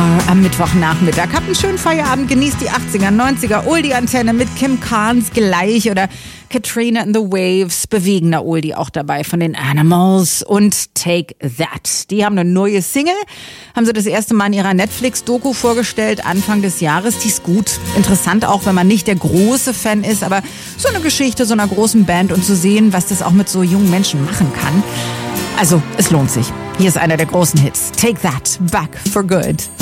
AWR am Mittwochnachmittag. Habt einen schönen Feierabend, genießt die 80er, 90er, Oldie-Antenne mit Kim Carnes gleich oder Katrina and the Waves, bewegender Oldie auch dabei von den Animals und Take That. Die haben eine neue Single, haben sie das erste Mal in ihrer Netflix-Doku vorgestellt, Anfang des Jahres. Die ist gut, interessant auch, wenn man nicht der große Fan ist, aber so eine Geschichte so einer großen Band und zu sehen, was das auch mit so jungen Menschen machen kann. Also, es lohnt sich. Hier ist einer der großen Hits. Take That, Back for Good.